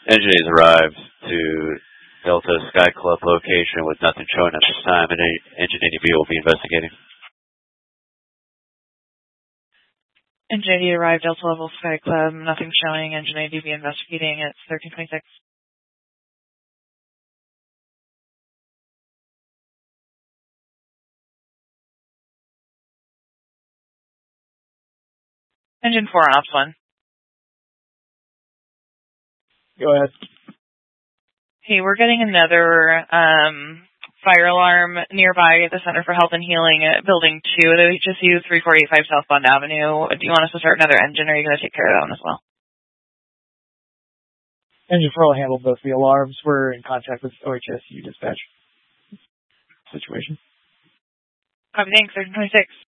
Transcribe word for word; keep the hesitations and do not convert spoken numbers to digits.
Engineers arrived to Delta Sky Club location with nothing showing at this time, and Engine eighty B will be investigating. Engine eighty arrived, Delta Level Sky Club, nothing showing, Engine eighty B investigating at thirteen twenty-six. Engine four, Ops one. Go ahead. Hey, we're getting another um, fire alarm nearby at the Center for Health and Healing at Building two at H S U thirty-four eighty-five South Bond Avenue. Do you want us to start another engine, or are you going to take care of that one as well? Engine four will handle both the alarms. We're in contact with O H S U dispatch situation. Copy, thanks. thirteen twenty-six.